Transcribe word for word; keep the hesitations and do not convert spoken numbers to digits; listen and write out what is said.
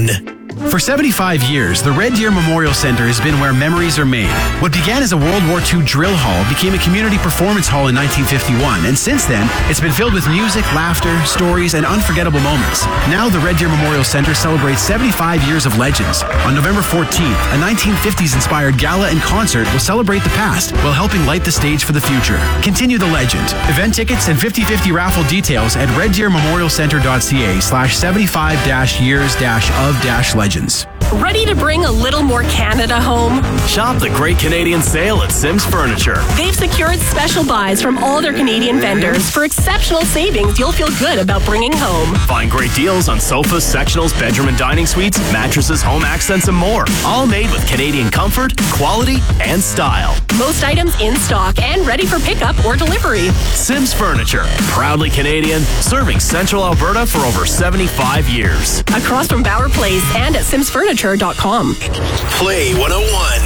one. For seventy-five years, the Red Deer Memorial Centre has been where memories are made. What began as a World War Two drill hall became a community performance hall in nineteen fifty-one, and since then, it's been filled with music, laughter, stories, and unforgettable moments. Now, the Red Deer Memorial Centre celebrates seventy-five years of legends. On November fourteenth, a nineteen fifties-inspired gala and concert will celebrate the past while helping light the stage for the future. Continue the legend. Event tickets and fifty-fifty raffle details at red deer memorial centre dot c a slash seventy-five dash years dash of dash legends. Ready to bring a little more Canada home? Shop the Great Canadian Sale at Sims Furniture. They've secured special buys from all their Canadian vendors for exceptional savings you'll feel good about bringing home. Find great deals on sofas, sectionals, bedroom and dining suites, mattresses, home accents, and more. All made with Canadian comfort, quality, and style. Most items in stock and ready for pickup or delivery. Sims Furniture, proudly Canadian, serving Central Alberta for over seventy-five years. Across from Bauer Place and at sims furniture dot com. Play one oh one.